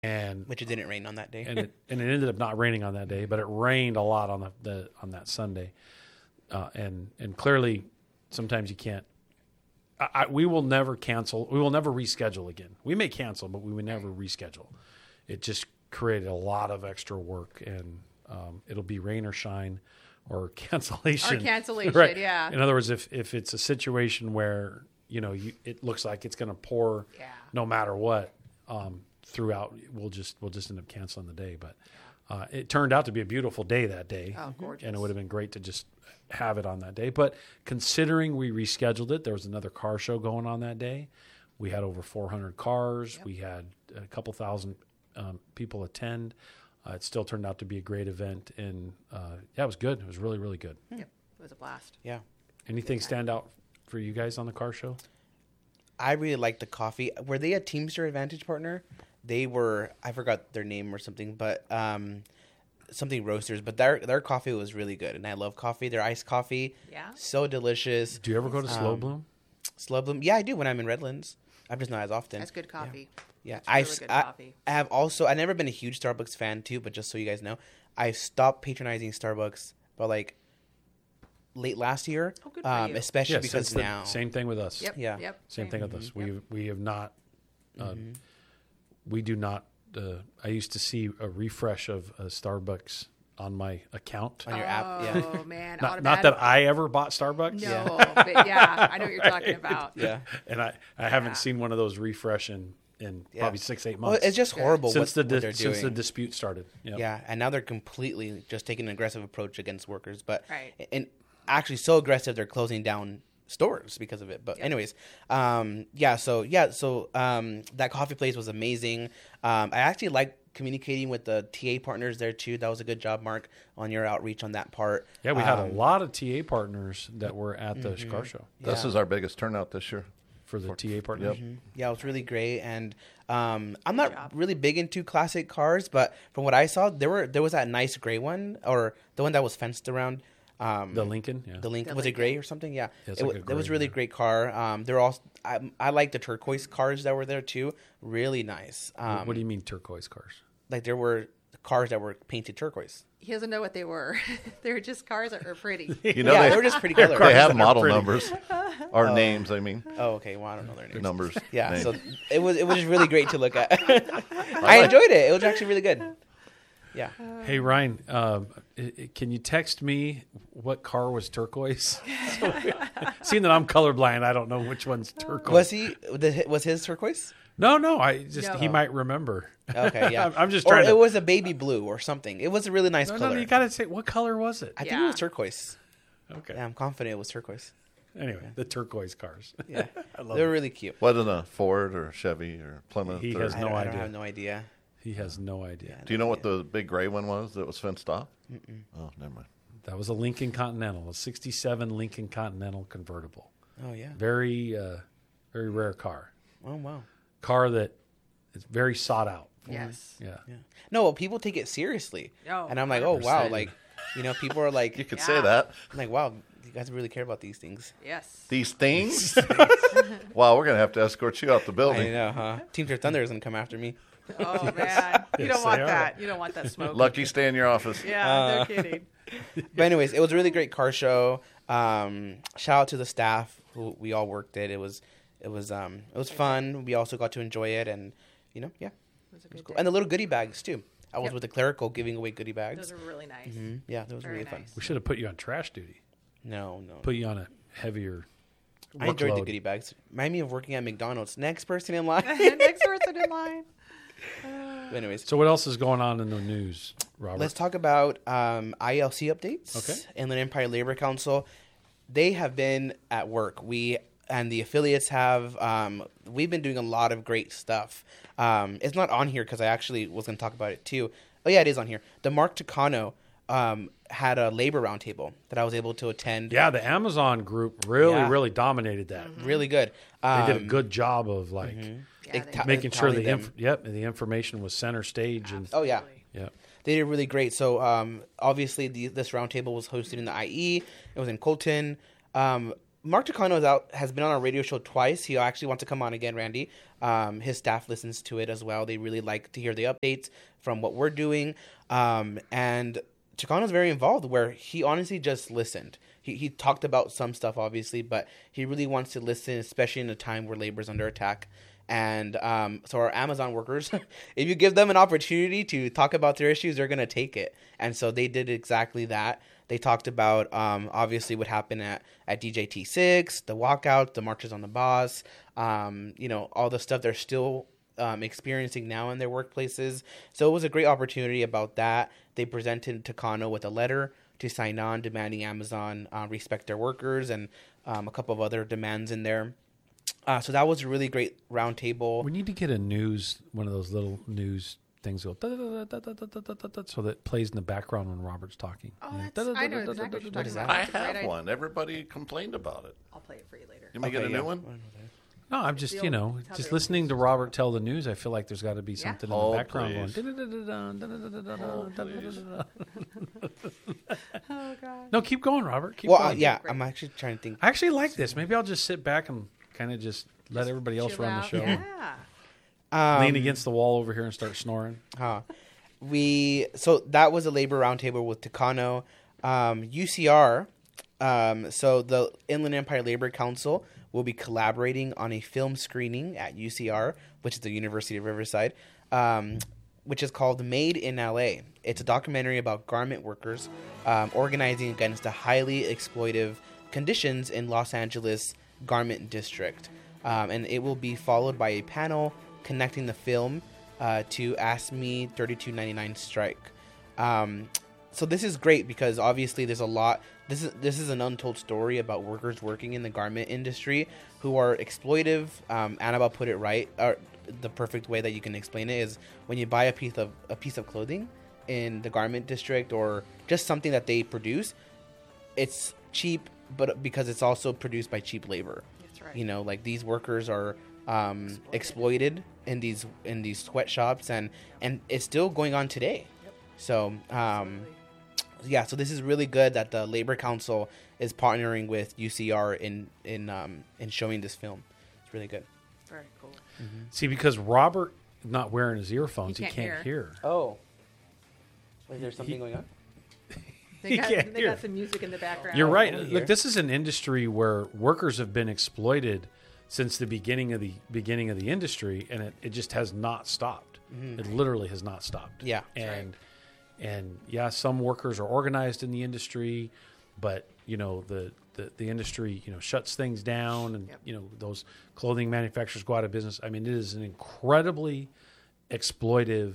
and Which it didn't rain on that day. and it ended up not raining on that day, but it rained a lot on on that Sunday, and clearly sometimes you can't. We will never cancel. We will never reschedule again. We may cancel, but we would never reschedule. It just created a lot of extra work, and it'll be rain or shine or cancellation. Or cancellation, right. yeah. In other words, if it's a situation where it looks like it's going to pour, no matter what, throughout, we'll just end up canceling the day. But it turned out to be a beautiful day that day. Oh, gorgeous. And it would have been great to just have it on that day. But considering we rescheduled it, there was another car show going on that day. We had over 400 cars. Yep. We had a couple thousand people attend. It still turned out to be a great event. And it was good. It was really, really good. Yep. It was a blast. Yeah. Anything stand out for you guys on the car show? I really liked the coffee. Were they a Teamster Advantage partner? They were, I forgot their name or something, but something roasters. But their coffee was really good, and I love coffee. Their iced coffee, so delicious. Do you ever go to Slow Bloom? Slow Bloom, yeah, I do when I'm in Redlands. I'm just not as often. That's good coffee. Yeah, That's really good coffee. I have also. I've never been a huge Starbucks fan too, but just so you guys know, I stopped patronizing Starbucks, but like late last year, Oh, good for you. especially because since now. Same thing with us. Yep. Yeah. Yep. Same thing with us. Yep. We have not. We do not. I used to see a refresh of Starbucks on my account. On your app, yeah. Oh man, Not that I ever bought Starbucks. No, but yeah, I know what you're talking about. Yeah. And I haven't seen one of those refresh in probably 6-8 months. Well, it's just horrible since what they're doing. since the dispute started. Yep. Yeah, and now they're completely just taking an aggressive approach against workers, but Right. and actually so aggressive they're closing down stores because of it. But anyways, that coffee place was amazing. I actually like communicating with the TA partners there too. That was a good job, Mark, on your outreach on that part. Yeah, we had a lot of TA partners that were at the car show This is our biggest turnout this year. for the TA partners. Yep. Yeah, it was really great, and I'm not really big into classic cars, but from what I saw, there was that nice gray one, or the one that was fenced around. The Lincoln. Yeah. The Lincoln, was it gray or something? Yeah, it's it, like a it was gray, really yeah. great car. They're all. I like the turquoise cars that were there too. Really nice. What do you mean turquoise cars? Like there were cars that were painted turquoise. He doesn't know what they were. They were just cars that were pretty. You know, Yeah, they were just pretty colors. they have that are model pretty. numbers or names. I mean, Oh, okay. Well, I don't know their names. numbers. Yeah, names. so it was just really great to look at. I enjoyed it. It was actually really good. Yeah. Hey Ryan, can you text me what car was turquoise? Seeing that I'm colorblind, I don't know which one's turquoise. Was his turquoise? No. He No. might remember. Okay, yeah. I'm just or trying it to. was a baby blue or something. It was a really nice color. No, you got to say what color was it? I think it Yeah. was turquoise. Okay. Yeah, I'm confident it was turquoise. Anyway, the turquoise cars. Yeah, I love they were it. really cute. Wasn't a Ford or Chevy or Plymouth? He or, has no I idea. have no idea. He has no idea. Do you know what the big gray one was that was fenced off? Oh, never mind. That was a Lincoln Continental, a '67 Lincoln Continental convertible. Oh yeah. Very, very rare car. Oh wow. Car that is very sought out. Yes. Yeah. Yeah. No, well, people take it seriously, Oh, and I'm like, oh wow, 100%. like, people are like, You could Yeah. say that. I'm like, wow, you guys really care about these things. Yes. These things? Wow, we're going to have to escort you out the I building. know, huh? Team Turf Thunder is gonna come after me. Oh man, you Yes, don't want they are. that. You don't want that smoke. Lucky, stay in your office. Yeah, no kidding. But anyways, it was a really great car show. Shout out to the staff who we all worked it. It was fun. We also got to enjoy it, and yeah, It was a good day. and the little goodie bags too. I was Yep. with the clerical giving away goodie bags. Those are really nice. Yeah, that was Very really fun. nice. We should have put you on trash duty. No. Put you on a heavier. I enjoyed the workload. goodie bags. Remind me of working at McDonald's. Next person in line. Next person in line. But anyways, So what else is going on in the news, Robert? let's talk about ILC updates. Okay. Inland Empire Labor Council. They have been at work. We and the affiliates have. We've been doing a lot of great stuff. It's not on here because I actually was going to talk about it too. Oh yeah, it is on here. The Mark Takano had a labor roundtable that I was able to attend. Yeah, the Amazon group really, Yeah. really dominated that. Really good. They did a good job of like Yeah, they- making sure the tallying them. the information was center stage and Oh yeah. yeah. They did really great. So obviously this roundtable was hosted in the IE. It was in Colton. Mark Takano has been on our radio show twice. He actually wants to come on again, Randy. His staff listens to it as well. They really like to hear the updates from what we're doing. And Takano's very involved, where he honestly just listened. He talked about some stuff, obviously, but he really wants to listen, especially in a time where labor is under attack. And so our Amazon workers, if you give them an opportunity to talk about their issues, they're going to take it. And so they did exactly that. They talked about, obviously, what happened at DJT6, the walkouts, the marches on the boss, all the stuff they're still experiencing now in their workplaces. So it was a great opportunity about that. They presented Takano with a letter to sign on, demanding Amazon respect their workers, and a couple of other demands in there. So that was a really great roundtable. We need to get one of those little news things go so that plays in the background when Robert's talking. Oh, I know exactly what you're talking about. I That's a great have idea. one. Everybody complained about it. I'll play it for you later. You may get a new yeah. one? No, I'm just, The old- tell just the listening to old Robert tell the news. I feel like there's got to be something in the Oh, background please. going. Oh, God. No, keep going, Robert. Keep Well, going. yeah, Great. I'm actually trying to think. I actually like this. Maybe I'll just sit back and kind of just let everybody else Chill run the out. show. Yeah. Lean against the wall over here and start snoring. So that was a labor roundtable with Takano. UCR, so the Inland Empire Labor Council will be collaborating on a film screening at UCR, which is the University of Riverside, which is called Made in LA. It's a documentary about garment workers organizing against the highly exploitive conditions in Los Angeles garment district. And it will be followed by a panel connecting the film to ASME 3299 strike. So this is great because obviously there's a lot. This is an untold story about workers working in the garment industry who are exploitive. Annabelle put it right. The perfect way that you can explain it is when you buy a piece of clothing in the garment district or just something that they produce, it's cheap, but because it's also produced by cheap labor. That's right. Like these workers are exploited in these sweatshops, and it's still going on today. Yep. So Absolutely. yeah, so this is really good that the Labor Council is partnering with UCR in showing this film. It's really good. Very cool. See, because Robert not wearing his earphones, he He can't can't hear. Oh, is there something going on? They can't hear. got some music in the background. You're right. over here. Look, this is an industry where workers have been exploited since the beginning of the industry, and it just has not stopped. It literally has not stopped. Yeah. And yeah, some workers are organized in the industry, but the industry shuts things down, and Yep. those clothing manufacturers go out of business. I mean, it is an incredibly exploitative.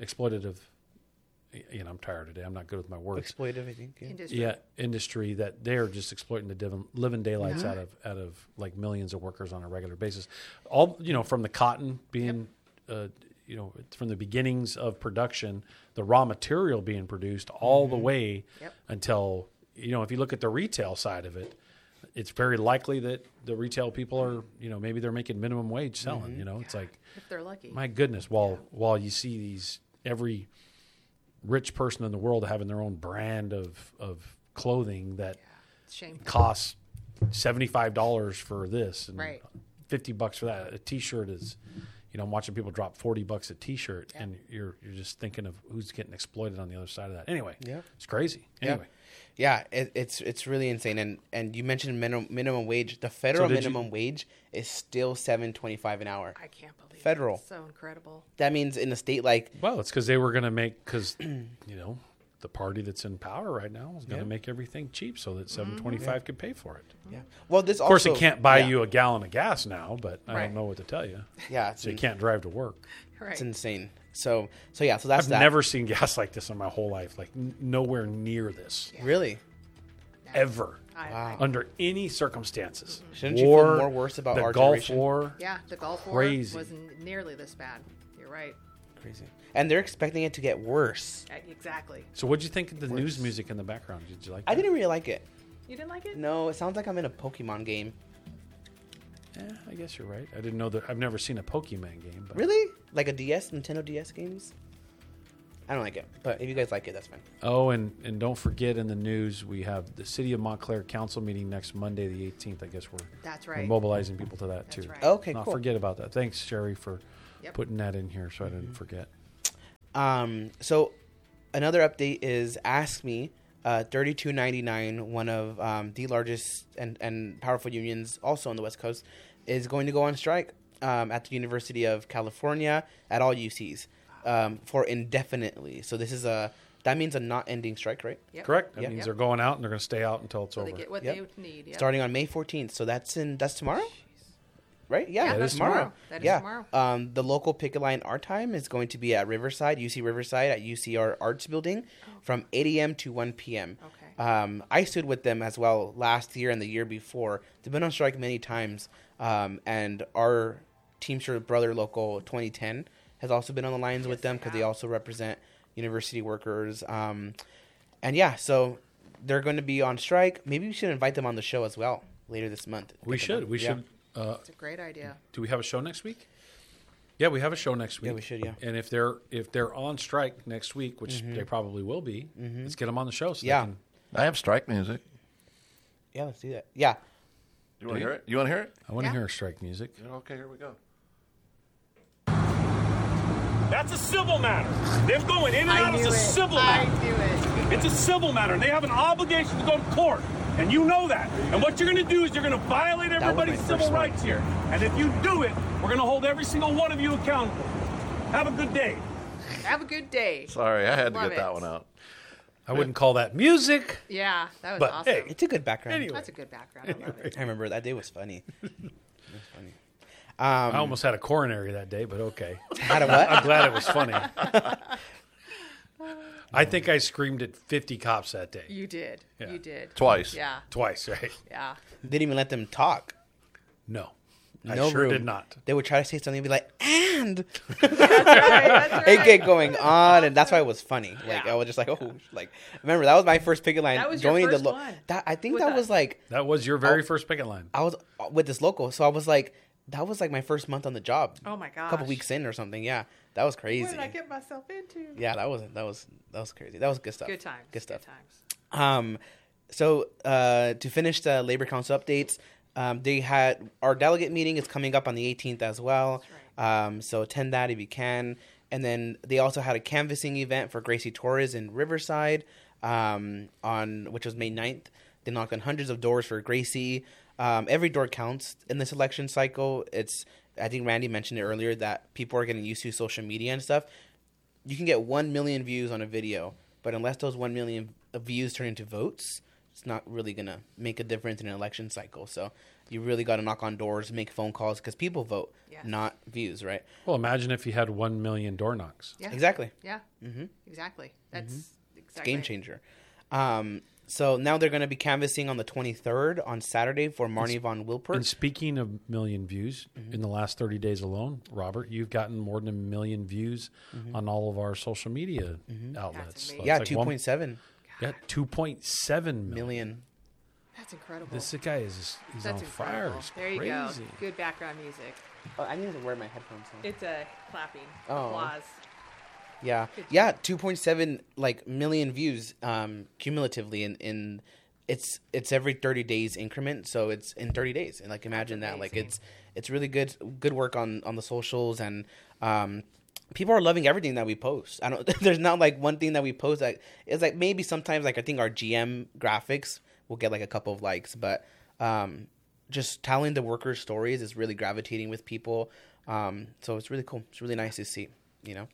I'm tired today. I'm not good with my words. Exploitive, I think. Yeah. Industry. Yeah, industry that they're just exploiting the living daylights out of like millions of workers on a regular basis. All from the cotton being, from the beginnings of production, the raw material being produced, all the way Yep. until if you look at the retail side of it, it's very likely that the retail people are maybe they're making minimum wage selling. It's like, If they're lucky. my goodness, while you see these every rich person in the world having their own brand of clothing that It's shameful. costs $75 for this and Right. $50 for that. A T-shirt is, I'm watching people drop $40 a T-shirt, and you're just thinking of who's getting exploited on the other side of that. Anyway, Yeah. it's crazy. Anyway, Yeah, it's really insane. And you mentioned minimum wage. The federal did you- minimum wage is still $7.25 an hour. I can't believe Federal. It. So incredible. That means in a state like well, it's because they were going to make the party that's in power right now is going to make everything cheap so that $7.25 could pay for it. yeah. Well, this Of course, also, it can't buy yeah. you a gallon of gas now, but I Right. don't know what to tell you. Yeah, So you can't drive to work. Right. It's insane. So yeah. So that's I've that. never seen gas like this in my whole life. Like nowhere near this really. ever I- under any circumstances. Shouldn't you feel more worse about the our Gulf generation? War? Yeah, the Gulf Crazy. War wasn't nearly this bad. You're right. Crazy. And they're expecting it to get worse. Exactly. So what'd you think of the news music in the background? Did you like? I that? didn't really like it. You didn't like it? No, it sounds like I'm in a Pokemon game. Yeah, I guess you're right. I didn't know that. I've never seen a Pokemon game. But Really? Like a DS, Nintendo DS games? I don't like it, but if you guys like it, that's fine. Oh, and don't forget in the news, we have the City of Montclair Council meeting next Monday, the 18th. I guess we're That's we're right. mobilizing people to that, That's too. right. Okay, Not cool. forget about that. Thanks, Sherry, for Yep. putting that in here so I didn't forget. So another update is Ask Me, 3299, one of the largest and powerful unions also on the West Coast, is going to go on strike at the University of California at all UCs for indefinitely. So this is that means a not ending strike, right? Yep. Correct? That Yep. means they're going out and they're going to stay out until it's So over. they get what Yep. they need. Yep. Starting on May 14th. So that's tomorrow? Right? Yeah, Yeah, that that's is tomorrow. That is yeah. tomorrow. The local picket line art time is going to be at Riverside, UC Riverside, at UCR Arts Building from 8 a.m. to 1 p.m. Okay. I stood with them as well last year and the year before. They've been on strike many times. And our Teamster Brother Local 2010 has also been on the lines with them because they also represent university workers. And yeah, so they're going to be on strike. Maybe we should invite them on the show as well later this month. We should. We Yeah. should. It's a great idea. Do we have a show next week? Yeah, we have a show next week. Yeah, we should, yeah. And if they're on strike next week, which they probably will be, let's get them on the show. So Yeah. they can, I have strike music. Yeah, let's do that. Yeah. You want to hear it? You want to hear it? I want to Yeah. hear strike music. Yeah, okay, here we go. That's a civil matter. Them going in and I out knew is a it. civil I matter. knew it. It's a civil matter. They have an obligation to go to court. And you know that. And what you're going to do is you're going to violate was everybody's my civil first one. rights here. And if you do it, we're going to hold every single one of you accountable. Have a good day. Have a good day. Sorry, I had to Love get that it. one out. I wouldn't call that music. Yeah, that was But, awesome. hey. It's a good background. Anyway. That's a good background. I love it. I remember that day was funny. It was funny. I almost had a coronary that day, but okay. Had a what? I'm glad it was funny. I think I screamed at 50 cops that day. You did. Yeah. You did. Twice. Yeah. Twice, right? Yeah. Didn't even let them talk. No. I No sure room. did not. They would try to say something and be like, and That's right. it get going on, and that's why it was funny. Like Yeah. I was just like, oh, like remember that was my first picket line. That was your joining first the one. That I think With that us. was like That was your very first picket line. I was with this local, so I was like, that was like my first month on the job. Oh my gosh. A couple weeks in or something. Yeah, that was crazy. What did I get myself into? Yeah, that was crazy. That was good stuff. Good times. Good stuff. Good times. So to finish the Labor Council updates, they had our delegate meeting is coming up on the 18th as well. That's So attend that if you can. And then they also had a canvassing event for Gracie Torres in Riverside which was May 9th. They knocked on hundreds of doors for Gracie. Every door counts in this election cycle. I think Randy mentioned it earlier that people are getting used to social media and stuff. You can get 1 million views on a video, but unless those 1 million views turn into votes, it's not really going to make a difference in an election cycle. So you really got to knock on doors, make phone calls, because people vote, Yes. not views, right? Well, imagine if you had 1 million door knocks. Yeah. Exactly. Yeah. Exactly. That's exactly Game changer. So now they're going to be canvassing on the 23rd on Saturday for Marnie von And Wilpert. speaking of million views, in the last 30 days alone, Robert, you've gotten more than 1 million views on all of our social media outlets. amazing. So Yeah, it's like 2.7 Yeah, 2.7 million. million. That's incredible. This guy is he's That's on fire. incredible. It's There you crazy. go. Good background music. Oh, I need to wear my headphones now. It's a clapping. Oh. Applause. Yeah, Good yeah, 2.7 million views cumulatively in it's every 30 days increment, so it's in 30 days, and like imagine that, like amazing. it's really good work on the socials, and people are loving everything that we post. I don't there's not like one thing that we post that it's like maybe sometimes like I think our GM graphics will get like a couple of likes, but just telling the workers' stories is really gravitating with people. So it's really cool. It's really nice to see, you know.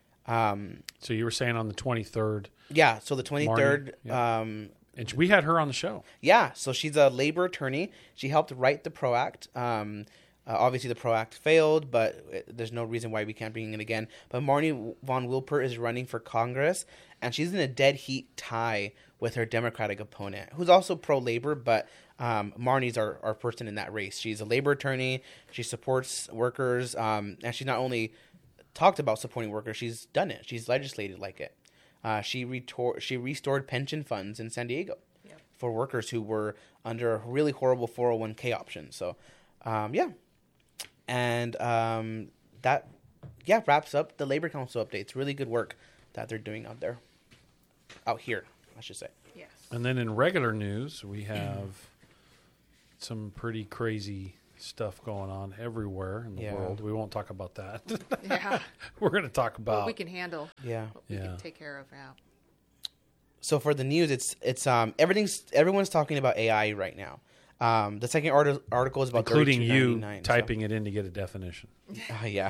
So you were saying on the 23rd, Yeah, so the 23rd, Marnie, and we had her on the show. yeah, so she's a labor attorney. She helped write the PRO Act. Obviously, the PRO Act failed, but there's no reason why we can't bring it again. But Marnie von Wilpert is running for Congress, and she's in a dead heat tie with her Democratic opponent, who's also pro-labor, but Marnie's our person in that race. She's a labor attorney. She supports workers, and she's not only talked about supporting workers, she's done it. She's legislated like it. She restored pension funds in San Diego Yep. for workers who were under a really horrible 401k option. So, yeah. And that wraps up the Labor Council update. It's really good work that they're doing out here, I should say. Yes. And then in regular news, we have some pretty crazy stuff going on everywhere in the Yeah. world. We won't talk about that. Yeah. We're going to talk about. What we can handle. Yeah. What we Yeah. can take care of now. So for the news, it's everyone's talking about AI right now. The second article is about including you $32.99, typing it in to get a definition. Yeah.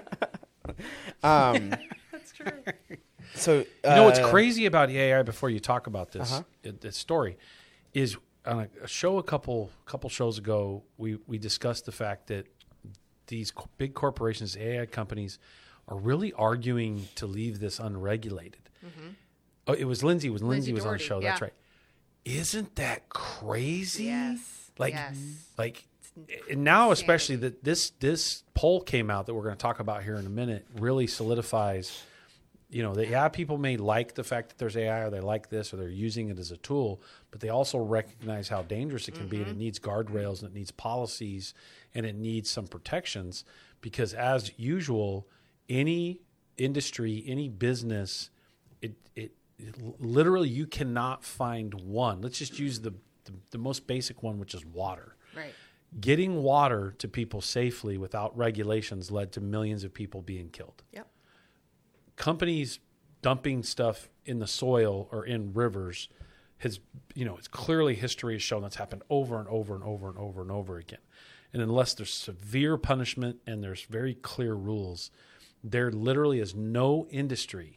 That's true. So You know what's crazy about AI? Before you talk about this, this story, is on a show a couple shows ago, we discussed the fact that these big corporations, AI companies, are really arguing to leave this unregulated. Oh, it was Lindsay. Lindsay was on the Doherty, show. That's yeah. right. Isn't that crazy? Yes. Like, Yes. like, and now especially that this poll came out that we're going to talk about here in a minute really solidifies. You know, that people may like the fact that there's AI, or they like this, or they're using it as a tool, but they also recognize how dangerous it can be, and it needs guardrails, and it needs policies, and it needs some protections, because as usual, any industry, any business, it literally, you cannot find one. Let's just use the most basic one, which is water. Right. Getting water to people safely without regulations led to millions of people being killed. Yep. Companies dumping stuff in the soil or in rivers has, it's clearly history has shown that's happened over and over and over and over and over again. And unless there's severe punishment and there's very clear rules, there literally is no industry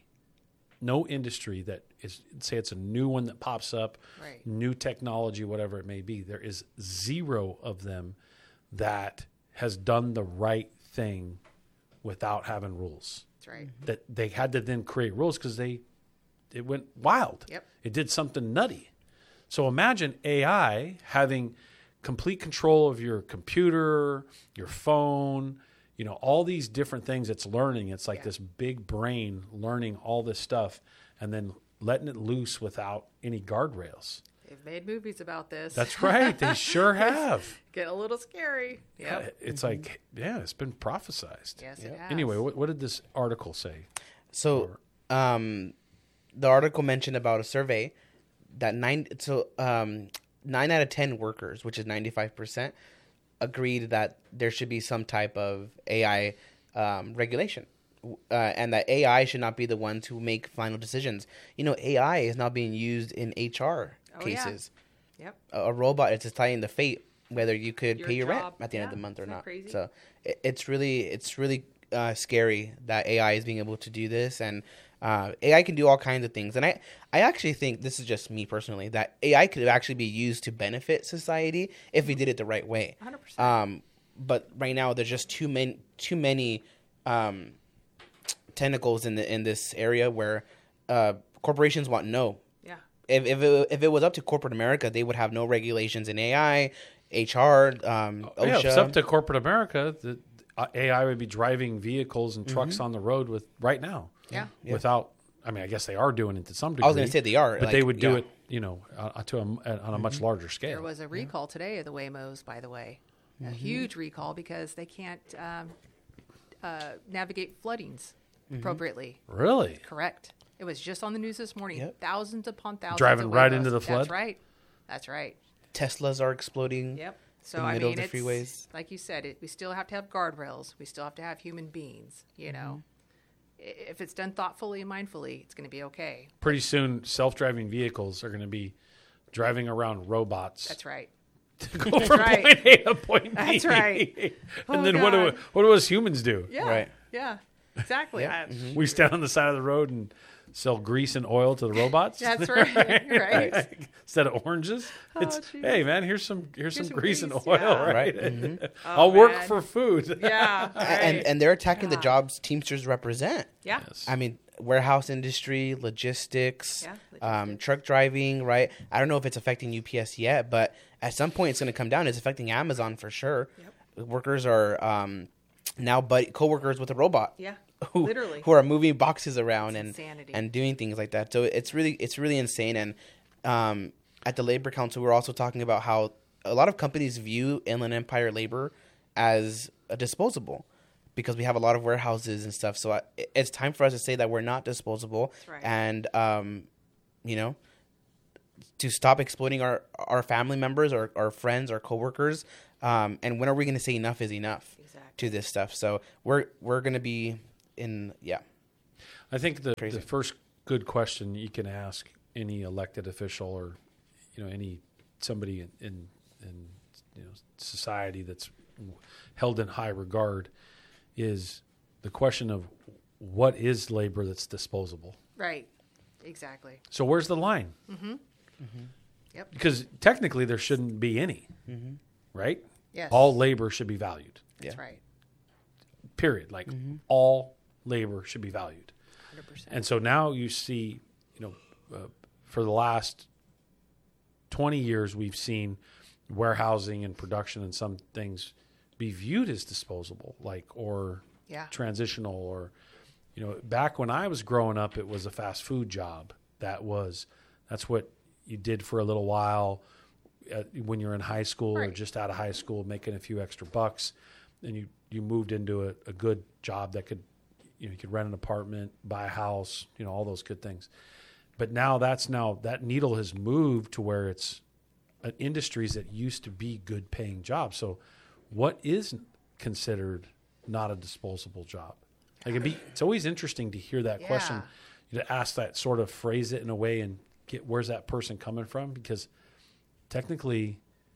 that is, say it's a new one that pops up, Right. new technology, whatever it may be. There is zero of them that has done the right thing without having rules. That's right. That they had to then create rules because it went wild. Yep. It did something nutty. So imagine AI having complete control of your computer, your phone, all these different things it's learning. It's like this big brain learning all this stuff and then letting it loose without any guardrails. They've made movies about this. That's right. They sure have. Get a little scary. Yep. It's like, it's been prophesized. Yes, it has. Anyway, what did this article say? So, the article mentioned about a survey that 9 out of 10 workers, which is 95%, agreed that there should be some type of AI regulation, and that AI should not be the ones who make final decisions. AI is now being used in HR cases. Yeah. Yep. A robot is deciding the fate whether you could Your pay your rent job. at the end of Yeah, the month or isn't that not. crazy? So it's really scary that AI is being able to do this, and AI can do all kinds of things. And I actually think, this is just me personally, that AI could actually be used to benefit society if we did it the right way. 100%. But right now there's just too many tentacles in this area where corporations want no. Yeah. If it was up to corporate America, they would have no regulations in AI, HR, OSHA. If it's up to corporate America, the AI would be driving vehicles and trucks on the road right now. Yeah. Without, I guess they are doing it to some degree. I was going to say they are, but they would do it, on a much larger There scale. was a recall today of the Waymos, by the way. A huge recall because they can't navigate floodings appropriately. Really? Correct. It was just on the news this morning. Yep. Thousands upon thousands Driving of right Waymos. into the flood? That's right. Teslas are exploding. Yep. So In the I middle mean, of the it's freeways. like you said. We still have to have guardrails. We still have to have human beings. If it's done thoughtfully and mindfully, it's going to be okay. Pretty soon, self-driving vehicles are going to be driving around robots. That's right. To go from right. point A to point B. That's right. And Oh, then God. what do us humans do? Yeah. Right. Yeah. Exactly. Yeah. We stand on the side of the road and sell grease and oil to the robots. That's right. Right. Instead of oranges, it's geez. hey man, here's some some grease and grease, oil, yeah. right? Right. I'll work man. for food. Yeah. Right. And they're attacking the Yeah. jobs Teamsters represent. Yeah. Yes. I mean, warehouse industry, logistics, Yeah, logistics. truck driving, right? I don't know if it's affecting UPS yet, but at some point it's going to come down. It's affecting Amazon for sure. Yep. Workers are now co-workers with a robot. Yeah. Who, Literally. who are moving boxes around It's insanity. and doing things like that. So it's really insane. And at the Labor Council, we're also talking about how a lot of companies view Inland Empire labor as a disposable. because we have a lot of warehouses and stuff. So it's time for us to say that we're not disposable. That's right. And, you know, to stop exploiting our family members or our friends, our coworkers. And when are we going to say enough is enough to this stuff? So we're going to be in, I think the first good question you can ask any elected official or, you know, somebody in you know, society that's held in high regard is the question of what is labor that's disposable? Right. Exactly. So where's the line? Yep. Because technically there shouldn't be any, right? Yes. All labor should be valued, That's right. period. Like all labor should be valued. 100%. And so now you see, you know, for the last 20 years, we've seen warehousing and production and some things be viewed as disposable, like, or transitional, or, you know, back when I was growing up, it was a fast food job. That's what you did for a little while when you're in high school or just out of high school, making a few extra bucks. And you moved into a good job that could, you know, you could rent an apartment, buy a house, you know, all those good things. But now that needle has moved to where it's industries that used to be good paying jobs. So what is considered not a disposable job? Like it's always interesting to hear that question, to ask that, sort of phrase it in a way and get where's that person coming from? Because technically,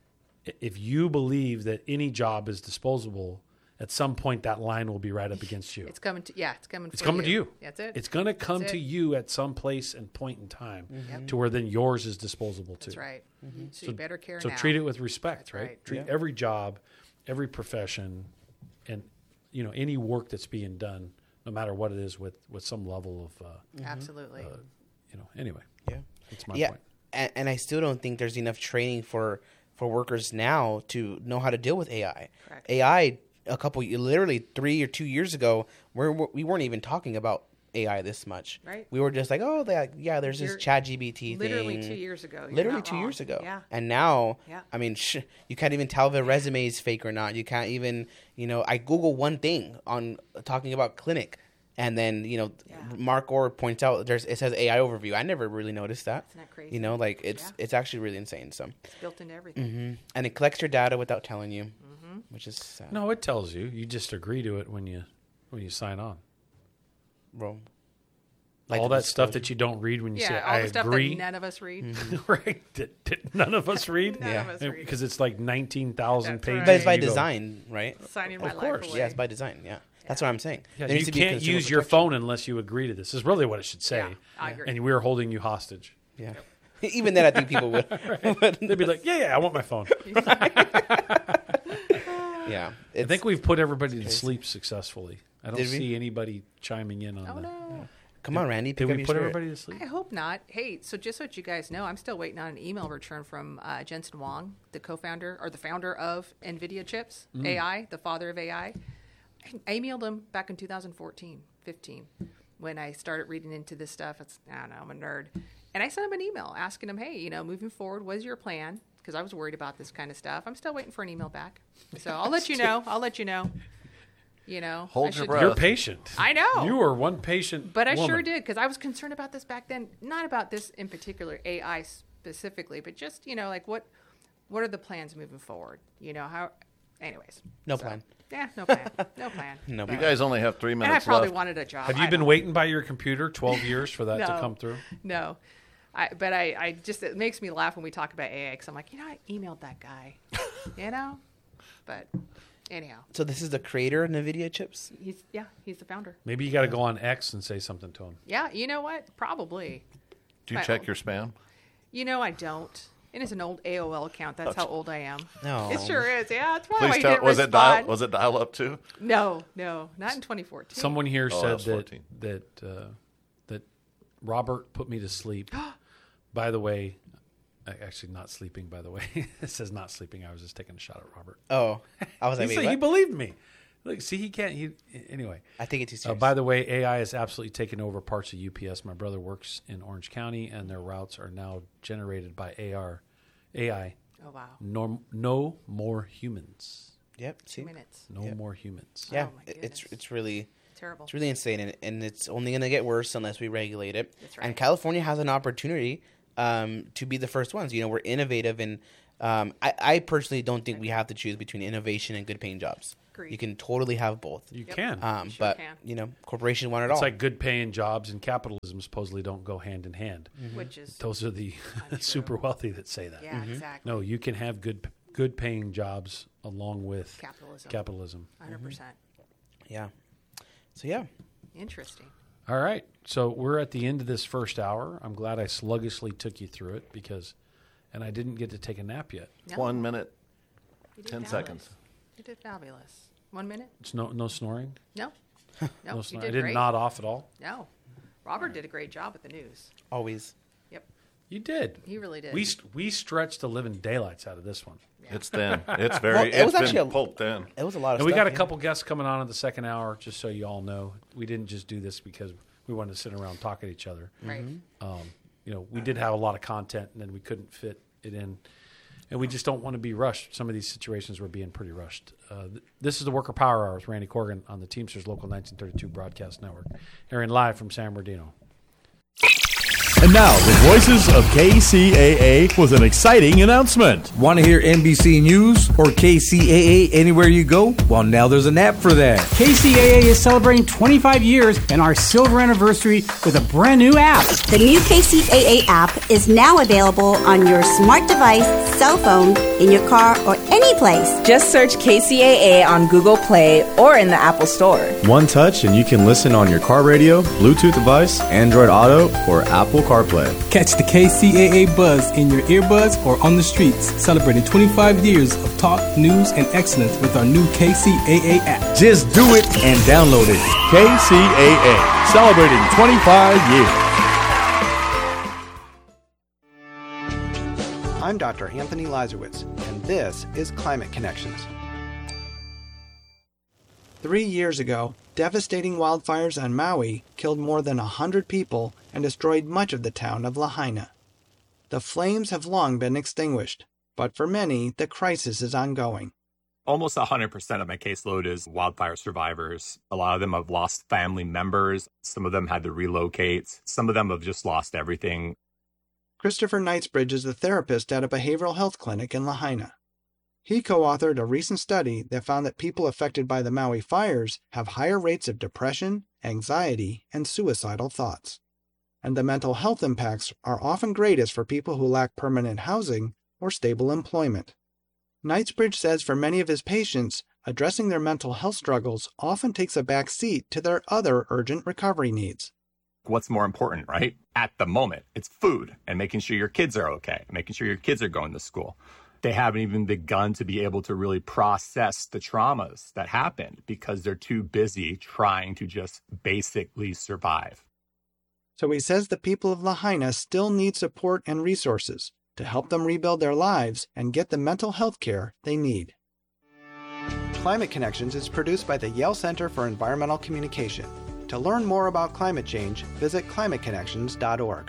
if you believe that any job is disposable, at some point that line will be right up against you. It's coming to It's coming to you. That's it. It's going to come to you at some place and point in time to where then yours is disposable too. That's right. So you better care So now. treat it with respect, That's right? right. Treat every job, every profession, and, you know, any work that's being done, no matter what it is, with some level of Absolutely. you know. Anyway, that's my point. And I still don't think there's enough training for workers now to know how to deal with AI. Correct. AI, literally 3 or 2 years ago, we weren't even talking about AI this much. Right. We were just like, oh, there's this ChatGPT thing. Literally 2 years ago. You're Literally not 2 wrong. years ago. Yeah. And now, Yeah. I mean, you can't even tell if a resume is fake or not. You can't even, you know, I Google one thing on talking about clinic. And then, you know, Mark Orr points out it says AI overview. I never really noticed that. Isn't that crazy? You know, like it's actually really insane. So It's built into everything. and it collects your data without telling you, which is sad. No, it tells you. You just agree to it when you sign on. Bro. All that stuff that you don't read when you say, all I the stuff agree. that none of us read. Right? That none of us read? None of us read. Because it's like 19,000 That's pages. right. But it's by and you go, design, right? Signing my Of course. life away. Yeah, it's by design. Yeah. That's what I'm saying. Yeah, There you needs to be can't consumer use your protection. phone unless you agree to this, is really what it should say. Yeah, I agree. And we're holding you hostage. Yeah. Even then, I think people would. They'd be like, yeah, I want my phone. Yeah. I think we've put everybody to sleep successfully. I don't Did we? see anybody chiming in on Oh, that. no. Come on, Randy. Did pick up we your put spirit. everybody to sleep? I hope not. Hey, so just so that you guys know, I'm still waiting on an email return from Jensen Huang, the co-founder or the founder of NVIDIA chips, AI, the father of AI. I emailed him back in 2014, 15, when I started reading into this stuff. I don't know, I'm a nerd. And I sent him an email asking him, hey, you know, moving forward, what is your plan? Because I was worried about this kind of stuff. I'm still waiting for an email back. So I'll let you know. I'll let you know. You know, Hold I your should- breath. You're patient. I know. You are one patient But I woman. sure did, because I was concerned about this back then. Not about this in particular, AI specifically, but just, you know, like what are the plans moving forward? You know, how, anyways. No plan. Yeah, no plan. No plan. No You plan. guys only have 3 And I minutes probably left. wanted a job. Have you I been don't- waiting by your computer 12 years for that to No. come through? No. But I just, it makes me laugh when we talk about AI, because I'm like, you know, I emailed that guy, you know? But anyhow, So this is the creator of NVIDIA chips? he's the founder. Maybe you got to go on X and say something to him. Yeah, you know what? Probably. Do you check your spam? You know, I don't. And it's an old AOL account. That's how old I am. No. It sure is. Yeah, that's probably why Please he tell. didn't Was respond. it dial up too? No, not in 2014. Someone here Oh, said that was 14. that Robert put me to sleep. By the way, actually not sleeping, by the way. It says not sleeping. I was just taking a shot at Robert. Oh. I was like, He wait, said he what? believed me. Look, see, he can't. Anyway. I think it's too serious. By the way, AI is absolutely taking over parts of UPS. My brother works in Orange County, and their routes are now generated by AI. Oh wow. No more humans. Yep. See? 2 minutes. No more humans. Yeah. Oh, my it's goodness. really Terrible. it's really insane, and it's only going to get worse unless we regulate it. That's right. And California has an opportunity to be the first ones. You know, we're innovative, and I personally don't think we have to choose between innovation and good paying jobs. Agreed. You can totally have both. You Yep. can. You sure But can. you know, corporations want it It's all. like good paying jobs and capitalism supposedly don't go hand in hand. Which is Those are the Untrue. super wealthy that say that. yeah, exactly. No, you can have good paying jobs along with Capitalism. 100%. Yeah. So yeah. Interesting. All right. So we're at the end of this first hour. I'm glad I sluggishly took you through it and I didn't get to take a nap yet. No, 1 minute, you did 10 fabulous. seconds. You did fabulous. 1 minute? It's no snoring. No. No No, you snor- did I didn't great. nod off at all. No. Robert did a great job with the news. Always. Yep. You did. He really did. We stretched the living daylights out of this one. It's thin. It's very. Well, it was it's actually been pulped in. It was a lot of And we stuff. got a yeah. couple guests coming on in the second hour, just so you all know. We didn't just do this because we wanted to sit around talk at each other. Right. You know, we did have a lot of content, and then we couldn't fit it in. And we just don't want to be rushed. Some of these situations were being pretty rushed. This is the Worker Power Hour with Randy Corgan on the Teamsters Local 1932 Broadcast Network, airing live from San Bernardino. And now, the voices of KCAA with an exciting announcement. Want to hear NBC News or KCAA anywhere you go? Well, now there's an app for that. KCAA is celebrating 25 years and our silver anniversary with a brand new app. The new KCAA app is now available on your smart device, cell phone, in your car, or any place. Just search KCAA on Google Play or in the Apple Store. One touch and you can listen on your car radio, Bluetooth device, Android Auto, or Apple CarPlay. Catch the KCAA buzz in your earbuds or on the streets, celebrating 25 years of talk, news, and excellence with our new KCAA app. Just do it and download it. KCAA, celebrating 25 years. I'm Dr. Anthony Lazarowitz, and this is Climate Connections. 3 years ago, devastating wildfires on Maui killed more than 100 people and destroyed much of the town of Lahaina. The flames have long been extinguished, but for many, the crisis is ongoing. Almost 100% of my caseload is wildfire survivors. A lot of them have lost family members. Some of them had to relocate. Some of them have just lost everything. Christopher Knightsbridge is a therapist at a behavioral health clinic in Lahaina. He co-authored a recent study that found that people affected by the Maui fires have higher rates of depression, anxiety, and suicidal thoughts. And the mental health impacts are often greatest for people who lack permanent housing or stable employment. Knightsbridge says for many of his patients, addressing their mental health struggles often takes a back seat to their other urgent recovery needs. What's more important, right? At the moment, it's food and making sure your kids are okay, making sure your kids are going to school. They haven't even begun to be able to really process the traumas that happened because they're too busy trying to just basically survive. So he says the people of Lahaina still need support and resources to help them rebuild their lives and get the mental health care they need. Climate Connections is produced by the Yale Center for Environmental Communication. To learn more about climate change, visit climateconnections.org.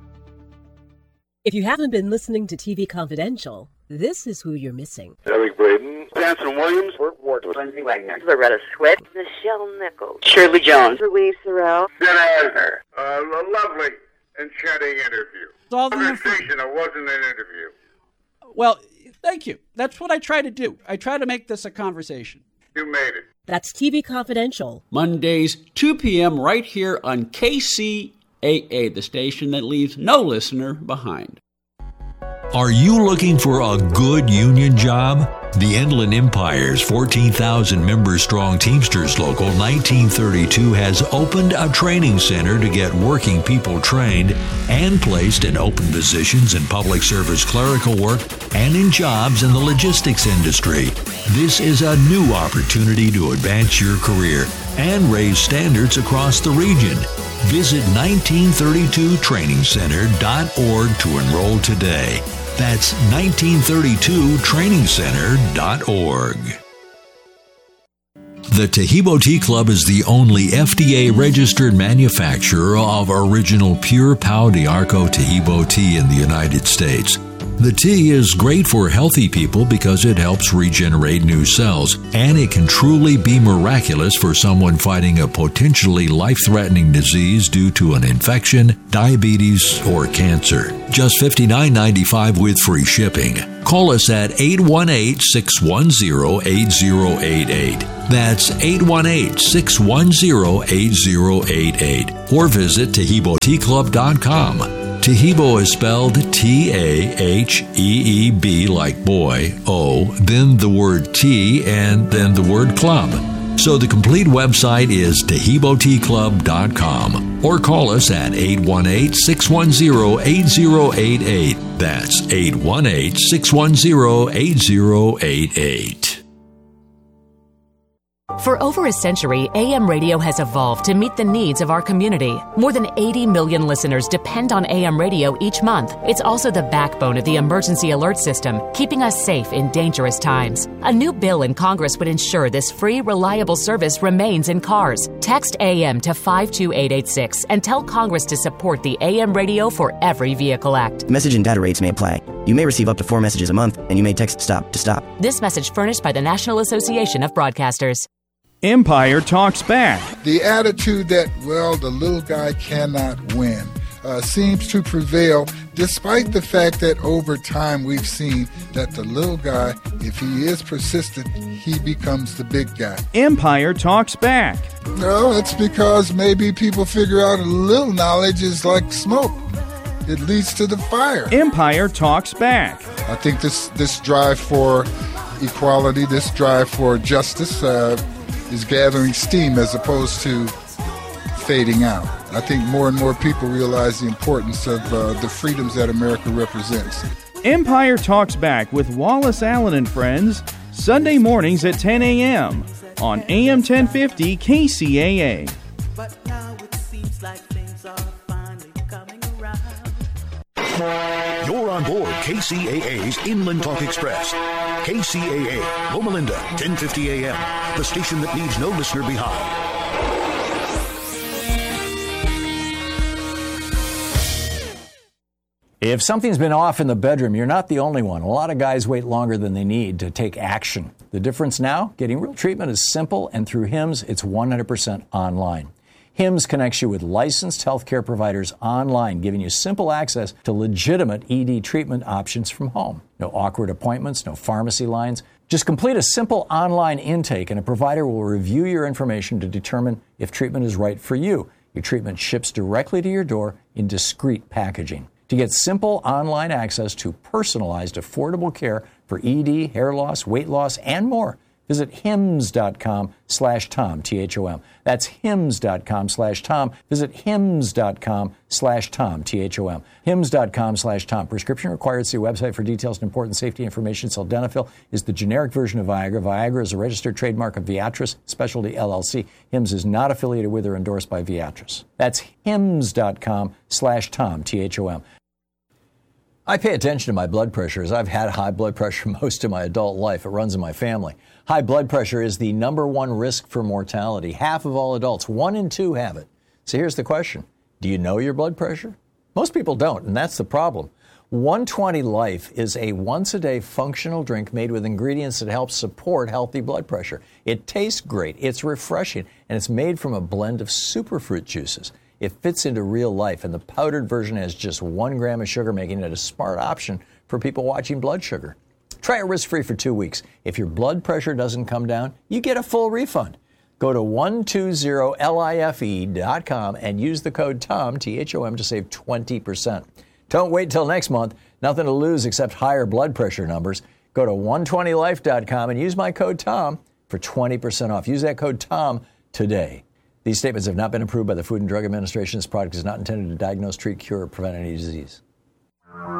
If you haven't been listening to TV Confidential, this is who you're missing. Eric Braden, Anson Williams, Burt Ward, Lindsay Wagner, Loretta Swit, Michelle Nichols, Shirley Jones, Louise Sorrell, Jen Eisner. A lovely, enchanting interview. All the Conversation, it wasn't an interview. Well, thank you. That's what I try to do. I try to make this a conversation. You made it. That's TV Confidential. Mondays, 2 p.m. right here on KCAA, the station that leaves no listener behind. Are you looking for a good union job? The Inland Empire's 14,000 member strong Teamsters Local 1932 has opened a training center to get working people trained and placed in open positions in public service clerical work and in jobs in the logistics industry. This is a new opportunity to advance your career and raise standards across the region. Visit 1932trainingcenter.org to enroll today. That's 1932trainingcenter.org. The Taheebo Tea Club is the only FDA-registered manufacturer of original pure Pau de Arco Taheebo tea in the United States. The tea is great for healthy people because it helps regenerate new cells, and it can truly be miraculous for someone fighting a potentially life-threatening disease due to an infection, diabetes, or cancer. Just $59.95 with free shipping. Call us at 818-610-8088. That's 818-610-8088. Or visit TaheeboTeaClub.com. Taheebo is spelled T-A-H-E-E-B like boy, O, then the word tea, and then the word club. So the complete website is TaheeboTeaClub.com. Or call us at 818-610-8088. That's 818-610-8088. For over a century, AM radio has evolved to meet the needs of our community. More than 80 million listeners depend on AM radio each month. It's also the backbone of the emergency alert system, keeping us safe in dangerous times. A new bill in Congress would ensure this free, reliable service remains in cars. Text AM to 52886 and tell Congress to support the AM radio for every vehicle act. Message and data rates may apply. You may receive up to 4 messages a month, and you may text STOP to stop. This message furnished by the National Association of Broadcasters. Empire talks back. The attitude that, well, the little guy cannot win seems to prevail, despite the fact that over time we've seen that the little guy, if he is persistent, he becomes the big guy. Empire talks back. No, it's because maybe people figure out a little knowledge is like smoke. It leads to the fire. Empire talks back. I think this drive for equality, this drive for justice, is gathering steam as opposed to fading out. I think more and more people realize the importance of the freedoms that America represents. Empire Talks Back with Wallace Allen and Friends, Sunday mornings at 10 a.m. on AM 1050 KCAA. But now it seems like things are finally coming around. You're on board KCAA's Inland Talk Express. KCAA, Loma Linda, 1050 AM, the station that leaves no listener behind. If something's been off in the bedroom, you're not the only one. A lot of guys wait longer than they need to take action. The difference now? Getting real treatment is simple, and through HIMS, it's 100% online. HIMS connects you with licensed healthcare providers online, giving you simple access to legitimate ED treatment options from home. No awkward appointments, no pharmacy lines. Just complete a simple online intake, and a provider will review your information to determine if treatment is right for you. Your treatment ships directly to your door in discreet packaging. To get simple online access to personalized, affordable care for ED, hair loss, weight loss, and more, visit hims.com/Tom, T-H-O-M. That's hims.com/Tom. Visit hims.com/Tom, T-H-O-M. hims.com/Tom. Prescription required. See website for details and important safety information. Sildenafil is the generic version of Viagra. Viagra is a registered trademark of Viatris Specialty LLC. HIMS is not affiliated with or endorsed by Viatris. That's hims.com/Tom, T-H-O-M. I pay attention to my blood pressure as I've had high blood pressure most of my adult life. It runs in my family. High blood pressure is the number one risk for mortality. Half of all adults, 1 in 2 have it. So here's the question. Do you know your blood pressure? Most people don't, and that's the problem. 120 Life is a once-a-day functional drink made with ingredients that help support healthy blood pressure. It tastes great, it's refreshing, and it's made from a blend of superfruit juices. It fits into real life, and the powdered version has just 1 gram of sugar, making it a smart option for people watching blood sugar. Try it risk-free for 2 weeks. If your blood pressure doesn't come down, you get a full refund. Go to 120life.com and use the code TOM, T-H-O-M, to save 20%. Don't wait till next month. Nothing to lose except higher blood pressure numbers. Go to 120life.com and use my code TOM for 20% off. Use that code TOM today. These statements have not been approved by the Food and Drug Administration. This product is not intended to diagnose, treat, cure, or prevent any disease.